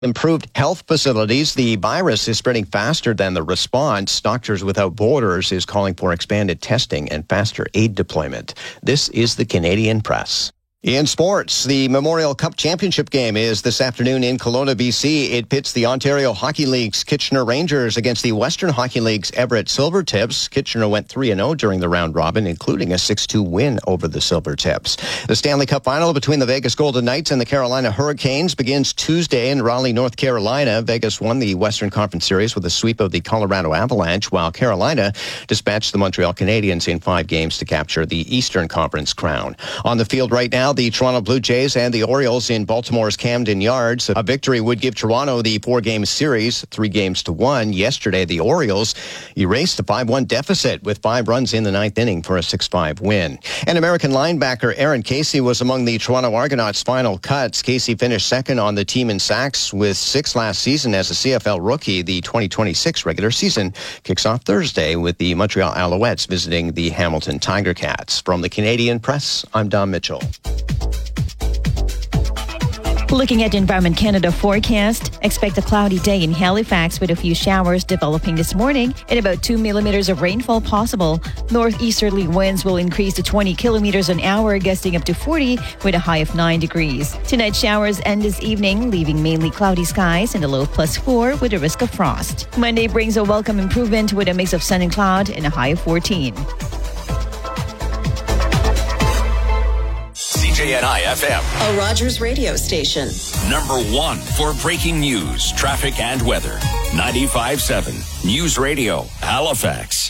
Improved health facilities. The virus is spreading faster than the response. Doctors Without Borders is calling for expanded testing and faster aid deployment. This is the Canadian Press. In sports, the Memorial Cup Championship game is this afternoon in Kelowna, BC. It pits the Ontario Hockey League's Kitchener Rangers against the Western Hockey League's Everett Silvertips. Kitchener went 3-0 during the round robin, including a 6-2 win over the Silvertips. The Stanley Cup final between the Vegas Golden Knights and the Carolina Hurricanes begins Tuesday in Raleigh, North Carolina. Vegas won the Western Conference Series with a sweep of the Colorado Avalanche, while Carolina dispatched the Montreal Canadiens in 5 games to capture the Eastern Conference crown. On the field right now, the Toronto Blue Jays and the Orioles in Baltimore's Camden Yards. A victory would give Toronto the 4-game series, 3-1. Yesterday, the Orioles erased a 5-1 deficit with 5 runs in the 9th inning for a 6-5 win. And American linebacker Aaron Casey was among the Toronto Argonauts' final cuts. Casey finished second on the team in sacks with 6 last season as a CFL rookie. The 2026 regular season kicks off Thursday with the Montreal Alouettes visiting the Hamilton Tiger Cats. From the Canadian Press, I'm Don Mitchell. Looking at Environment Canada forecast, expect a cloudy day in Halifax with a few showers developing this morning and about 2 millimeters of rainfall possible. Northeasterly winds will increase to 20 kilometers an hour, gusting up to 40 with a high of 9 degrees. Tonight showers end this evening, leaving mainly cloudy skies and a low of +4 with a risk of frost. Monday brings a welcome improvement with a mix of sun and cloud and a high of 14. CJNI FM, a Rogers radio station. Number 1 for breaking news, traffic, and weather. 95.7 News Radio, Halifax.